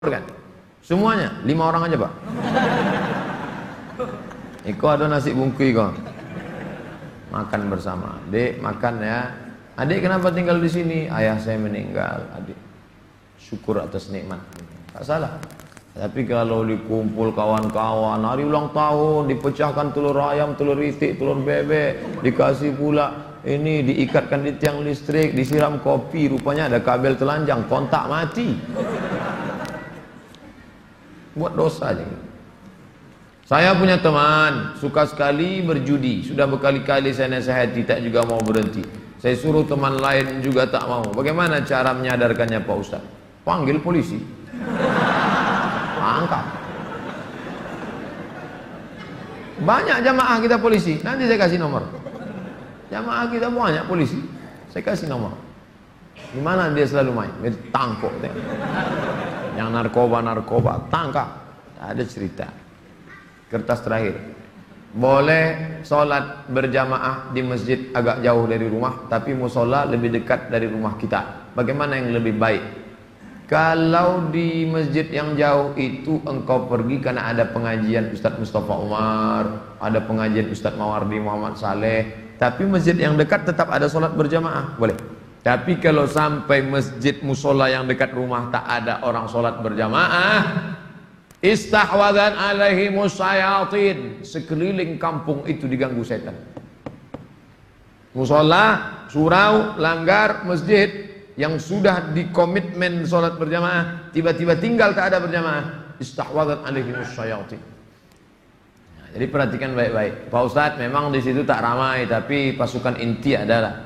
kan? Semuanya, 5 orang aja pak. Iko ada nasi bungkui kok. Makan bersama. Dek makan ya. Adik kenapa tinggal di sini? Ayah saya meninggal. Adik syukur atas nikmat. Tak salah. Tapi kalau dikumpul kawan-kawan, hari ulang tahun, dipecahkan telur ayam, telur itik, telur bebek, dikasih pula ini, diikatkan di tiang listrik, disiram kopi, rupanya ada kabel telanjang, kontak mati. Buat dosa aja. Saya punya teman suka sekali berjudi, sudah berkali-kali saya nasihati, tak juga mau berhenti. Saya suruh teman lain juga tak mau. Bagaimana cara menyadarkannya Pak Ustaz? Panggil polisi, angkat. Banyak jamaah kita polisi, nanti saya kasih nomor. Jamaah kita banyak polisi, saya kasih nomor. Di mana dia selalu main? Dia tangkap. Yang narkoba tangkap. Ada cerita. Kertas terakhir. Boleh sholat berjamaah di masjid agak jauh dari rumah, tapi musola lebih dekat dari rumah kita. Bagaimana yang lebih baik? Kalau di masjid yang jauh itu engkau pergi karena ada pengajian Ustadz Mustafa Umar, ada pengajian Ustadz Mawardi Muhammad Saleh, tapi masjid yang dekat tetap ada sholat berjamaah, boleh. Tapi kalau sampai masjid musola yang dekat rumah tak ada orang sholat berjamaah, istahwadan alaihimus syayatin, sekeliling kampung itu diganggu setan. Musola, surau, langgar, masjid yang sudah dikomitmen sholat berjamaah, tiba-tiba tinggal tak ada berjamaah, istahwadan alaihimus syayatin. Nah, jadi perhatikan baik-baik. Pak Ustadz memang di situ tak ramai, tapi pasukan inti adalah.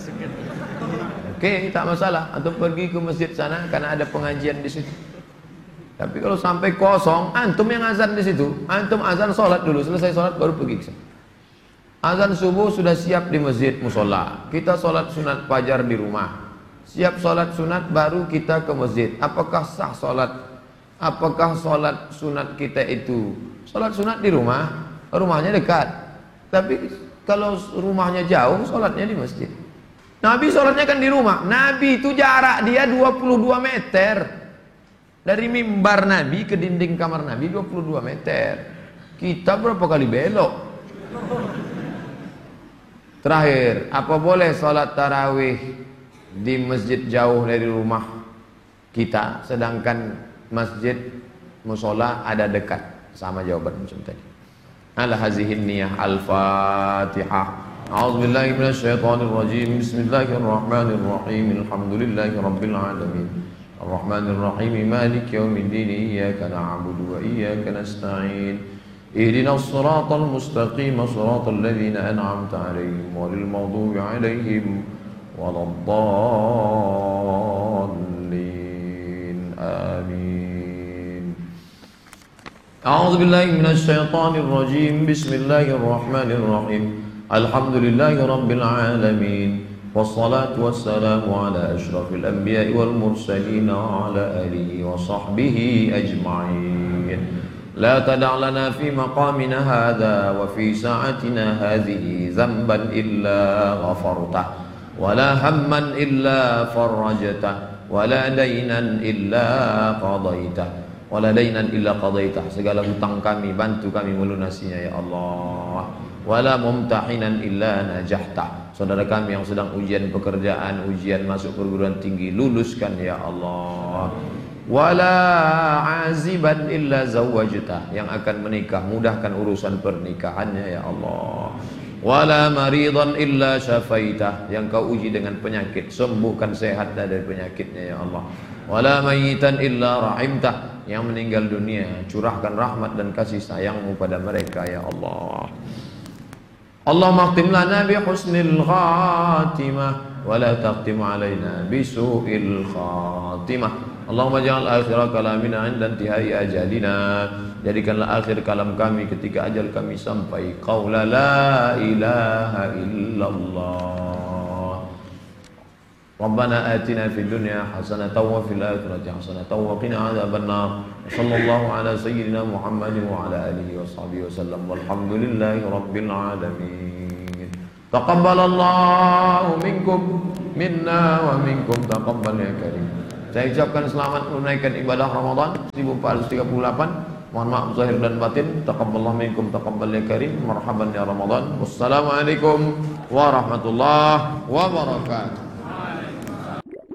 Oke, tak masalah. Atau pergi ke masjid sana karena ada pengajian di situ. Tapi kalau sampai kosong, antum yang azan di situ, antum azan sholat dulu, selesai sholat baru pergi ke sana. Azan subuh sudah siap di masjid musola. Kita sholat sunat fajar di rumah. Siap sholat sunat baru kita ke masjid. Apakah sah sholat? Apakah sholat sunat kita itu? Sholat sunat di rumah, rumahnya dekat. Tapi kalau rumahnya jauh, sholatnya di masjid. Nabi sholatnya kan di rumah. Nabi itu jarak dia 22 meter. Dari mimbar Nabi ke dinding kamar Nabi 22 meter. Kita berapa kali belok? Terakhir, apa boleh sholat tarawih di masjid jauh dari rumah kita, sedangkan masjid musola ada dekat? Sama jawaban macam tadi. Ala hazihin niyah. Al-Fatihah. A'udzu billahi minasyaitonir rajim. Bismillahirrahmanirrahim. Alhamdulillahi rabbil alamin. Arrahmanir rahim. Maliki yaumiddin. Iyyaka na'budu wa iyyaka nasta'in. Ihdinas siratal mustaqim. Shiratal ladzina an'amta 'alaihim ghairil maghdubi 'alaihim waladdallin. Amin. A'udzu billahi minasyaitonir rajim. Bismillahirrahmanirrahim. Alhamdulillahi rabbil alamin. Wassalatu wassalamu ala asyrafil anbiya'i wal mursalin wa ala alihi wa sahbihi ajma'in. La tada' lana fi maqamina hadha wa fi sa'atina hadhihi dhanban illa ghafartah wa la hamman illa farajtah wa la daynan illa qadaitah wa la daynan illa qadaitah. Segala hutang kami bantu kami melunasinya ya Allah. Wala mumtahinan illa najahtah. Saudara kami yang sedang ujian pekerjaan, ujian masuk perguruan tinggi, luluskan ya Allah. Wala aziban illa zawwajtah, yang akan menikah mudahkan urusan pernikahannya ya Allah. Wala maridan illa syafaitah, yang kau uji dengan penyakit sembuhkan, sehat dari penyakitnya ya Allah. Wala mayitan illa rahimtah, yang meninggal dunia curahkan rahmat dan kasih sayangmu pada mereka ya Allah. Allahumma khtim lana bi husnil khatimah wa la taqtim alaina bi su'il khatimah. Allahumma ja'al akhir kalamina 'inda intihai ajalina, jadikanlah akhir kalam kami ketika ajal kami sampai, qaula la ilaha illallah. Rabbana atina fid dunya hasanatan wa fil akhirati hasanatan wa qina adzabannar. Sallallahu ala sayyidina Muhammadin wa ala alihi wa sahbihi wasallam. Walhamdulillahi rabbil alamin. Taqabbalallahu minkum minna wa minkum taqabbal ya karim. Saya ucapkan selamat menunaikan ibadah Ramadan 1438. Mohon maaf zahir dan batin. Taqabbalallahu minkum taqabbal ya karim. Marhaban ya Ramadan. Wassalamualaikum warahmatullahi wabarakatuh.